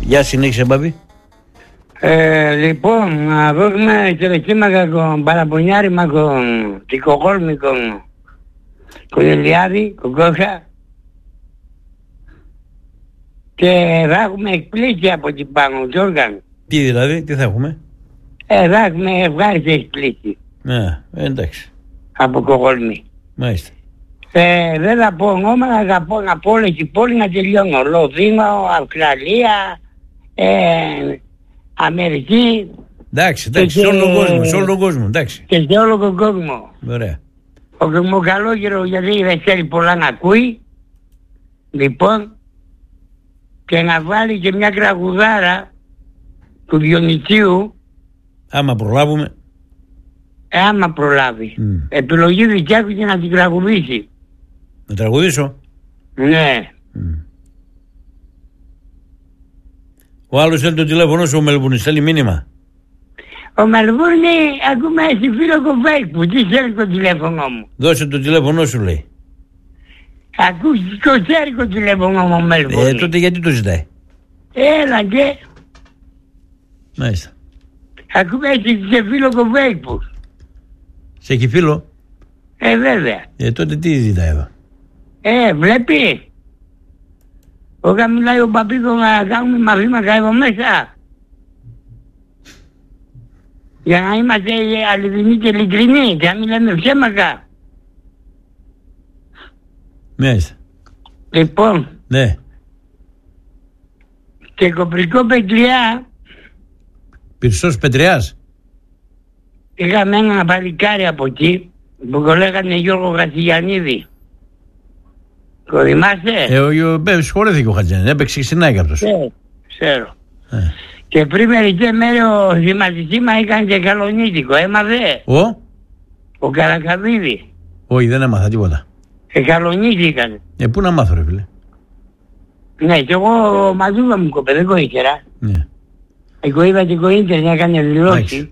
Για συνέχισε, Μπάμπη. Λοιπόν, να δώσουμε χαιρετήματα con Παραπονιάρη, con Τικοκόλμη, con Κονελιάδη, con Κόσα. Και θα έχουμε εκπλήξει από την πάνω, Τζόργαν. Τι δηλαδή, τι θα έχουμε? Θα έχουμε ευχάριστη εκπλήξη. Ναι, εντάξει. Από Κοκόλμη. Μάλιστα. Δεν θα πω ονόματα, θα πω από όλες οι πόλεις να τελειώνω. Λονδίνο, Αυστραλία, Αμερική. Εντάξει, σε όλο τον κόσμο, εντάξει. Και σε όλο τον κόσμο. Ωραία. Ο Κρυμοκαλόγερο, γιατί δεν θέλει πολλά να ακούει. Λοιπόν, και να βάλει και μια τραγουδάρα του Διονυσίου. Άμα προλάβουμε. Άμα προλάβει. Επιλογή δικιά του και να την τραγουδήσει. Να τραγουδήσω. Ναι. Ο άλλος θέλει το τηλέφωνο σου, ο Μελβούνης, θέλει μήνυμα. Ο Μελβούνη, ακούμε εσύ φίλο κοφέικ που τι θέλει το τηλέφωνο μου. Δώσε το τηλέφωνο σου, λέει. Ακούς το τσέρικο τηλέφωνο μου ο Μελβούνη. Τότε γιατί το ζητάει? Έλα και. Μάλιστα. Ακούμε εσύ σε φίλο κοφέικ που. Σε έχει φίλο? Βέβαια. Τότε τι ζητάει εδώ? Βλέπεις. Όταν μιλάει ο Παπίκο να κάνουμε μαθήματα εδώ μέσα. Για να είμαστε αληθινοί και ειλικρινοί και να μην λέμε ψέματα. Μάλιστα. Λοιπόν. Ναι. Και Κοπρικό Πετριά. Πυρσός Πετριάς. Είχαμε ένα παλικάρι από εκεί που το λέγανε Γιώργο Χατζηγιαννίδη. Το θυμάσαι? Σχολέθηκε ο Χατζηγιαννίδη, έπαιξε Ξινάκη αυτός. Ξέρω. Και πριν μερικές μέρες ο Δημαρχισίμα έκανε και καλονίτικο, έμαθε. Ο Καρακαβίδη. Όχι, δεν έμαθα τίποτα. Καλονίτηκαν. Πού να μάθω ρε φίλε? Ναι, και εγώ μαζούβα μου κοπέ, δεν το ήξερα. Ναι. Εγώ είδα και το ίντερνετ να έκανε δηλώσει.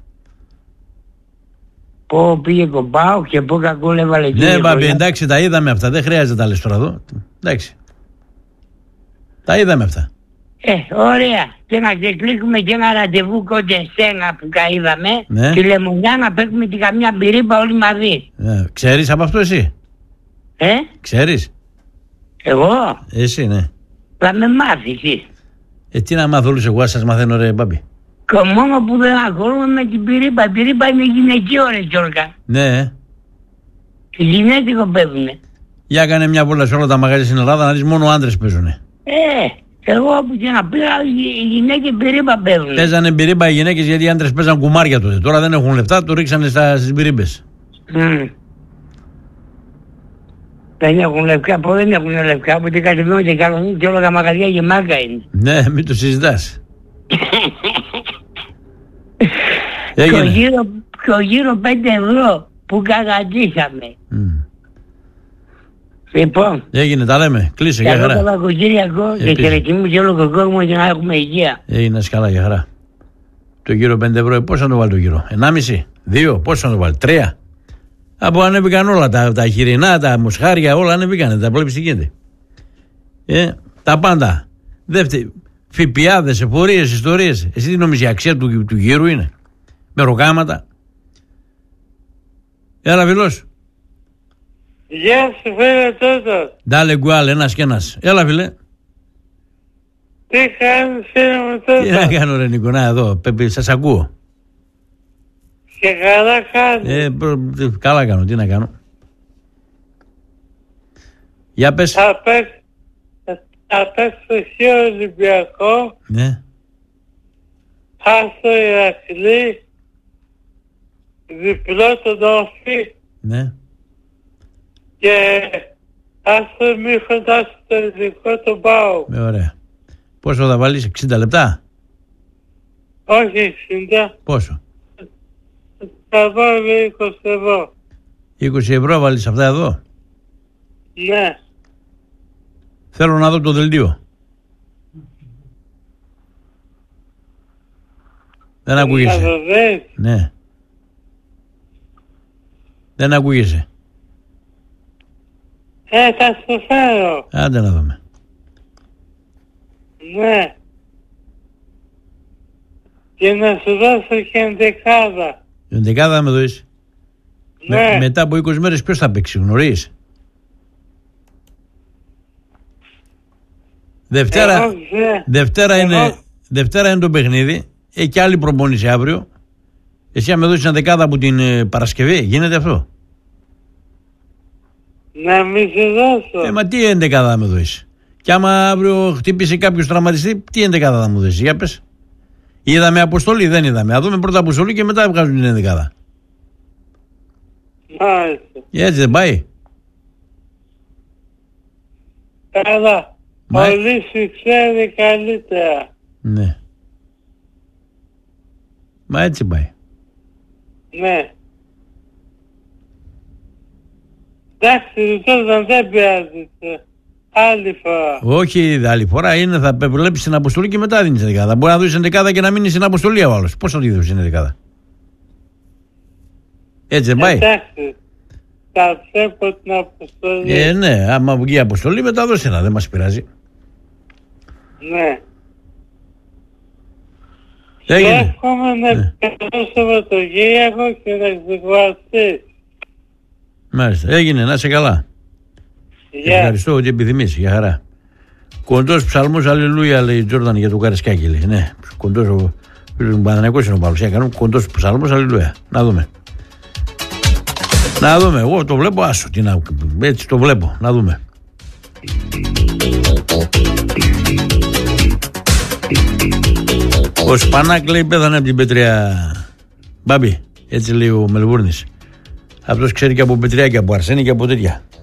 Πω πήγε κομπάω και πω κακό έβαλε εκεί. Ναι, Μπάμπη, εντάξει, τα είδαμε αυτά. Δεν χρειάζεται να τα λες τώρα εδώ. Εντάξει. Τα είδαμε αυτά. Ωραία. Και να ξεκλείσουμε και ένα ραντεβού κοντά σένα που τα είδαμε. Ναι. Τη Λεμονιά να παίξουμε τη καμιά μπυρίπα όλοι μαζί. Ναι. Ξέρεις από αυτό εσύ? Ξέρεις? Εγώ? Εσύ, ναι. Θα με μάθεις εσύ. Τι να μάθω όλους εγώ, σας μαθαίνω ρε Μπάμπη. Και μόνο που δεν ασχολούμαι με την πυρίπα. Η πυρίπα είναι γυναικείο ρε Γιώργα. Ναι. Οι γυναίκες παίζουνε. Για κάνε μια βόλτα σε όλα τα μαγαζιά στην Ελλάδα να δεις μόνο άντρες παίζουνε. Εγώ όπου και να πήγα οι γυναίκες πυρίπα παίζουνε. Παίζανε πυρίπα οι γυναίκες γιατί οι άντρες παίζαν κουμάρια τότε. Τώρα δεν έχουν λεφτά, το ρίξανε στις πυρίπες. Δεν έχουν λευκά, που δεν έχουν λευκά, που κατεβαίνουν και καλονί και όλα τα μαγαζιά γεμάτα είναι. Ναι, μην το συζητάς. Και γύρω 5 ευρώ που καταντήσαμε. Λοιπόν. Έγινε, τα λέμε. Κλείσε, για χαρά. Καλό Σαββατοκύριακο και χαιρετιμού σε όλο τον κόσμο για να έχουμε υγεία. Έγινε καλά, για χαρά. Το γύρο 5 ευρώ, πώς θα το βάλει το γύρο? 1,5, 2, πώς θα το βάλει? 3. Από ανέβηκαν όλα τα χοιρινά, τα μοσχάρια, όλα ανέβηκαν. Τα βλέπεις τι γίνεται. Τα πάντα. Δεύτερη, ΦΠΑδες, εφορίες, ιστορίες. Εσύ τι νομίζεις, η αξία του γύρου είναι? Με ροκάματα. Έλα φίλος. Γεια σου φίλε Τότο. Ντάλε γκουάλ, ένας και ένας. Έλα φίλε. Τι κάνεις φίλε μου Τότο? Τι να κάνω ρε Νικονά εδώ, σας ακούω. Και καλά κάνεις. Καλά κάνω, τι να κάνω. Για πες. Θα παίξω και Ολυμπιακό. Ναι. Χάσω Ηρακλή. Διπλό τον Όφη. Ναι. Και άσο μη φαντάσου το ειδικό τον Πάο. Ωραία. Πόσο θα βάλεις, 60 λεπτά? Όχι 60. Πόσο? Θα βάλω 20 ευρώ. 20 ευρώ βάλεις αυτά εδώ? Ναι. Θέλω να δω το δελτίο. Δεν ακούγεσαι. Ναι. Δεν ακούγεσαι. Θα σου φέρω. Άντε να δούμε. Ναι. Και να σου δώσω και ενδεκάδα. Ενδεκάδα θα με δώσεις. Ναι. Μετά από 20 μέρες ποιος θα παίξει, γνωρίζεις? Δευτέρα είναι το παιχνίδι. Έχει και άλλη προπόνηση αύριο. Εσύ θα με δώσεις ενδεκάδα από την Παρασκευή, γίνεται αυτό? Να μην σου δώσω. Μα τι ενδεκάδα θα με δώσεις? Και άμα αύριο χτύπησε κάποιος τραυματιστή, τι ενδεκάδα θα μου δώσεις? Για πες. Είδαμε αποστολή, δεν είδαμε. Θα δούμε πρώτα αποστολή και μετά βγάζουν την ενδεκάδα. Μάλιστα. Έτσι δεν πάει? Καλά. Πολύ σου ξέρει καλύτερα. Ναι. Μα έτσι πάει. Ναι. Εντάξει, τώρα δεν πειράζει. Άλλη φορά. Όχι, άλλη φορά είναι θα βλέπεις την αποστολή και μετά δίνεις ενδεκάδα. Μπορεί να δώσεις ενδεκάδα και να μείνει στην αποστολή ο άλλος. Πώς θα τη δώσεις ενδεκάδα? Έτσι δεν πάει? Εντάξει. Θα βλέπω την αποστολή. Ναι, άμα βγει η αποστολή μετά δώσει ένα, δεν μας πειράζει. Ναι. Έγινε. Εύχομαι να περάσω Σαββατοκύριακο και να ξεκουραστείς. Μάλιστα, έγινε, να είσαι καλά. Ευχαριστώ ότι επιθυμείς, για χαρά. Κοντός ψαλμός, αλληλούια, λέει Τζόρνταν για το Καρισκάκι. Λέει. Ναι, κοντός ο Παναθηναϊκός είναι ο Παύλος. Έκανε κοντός ψαλμός, αλληλούια. Να δούμε. Να δούμε, εγώ το βλέπω, άσο. Τι να, έτσι το βλέπω, να δούμε. Ο Σπανάκ λέει πέθανε από την πετριά. Μπάμπη, έτσι λέει ο Μελβούρνης. Αυτός ξέρει και από πετριά και από αρσένη και από τέτοια.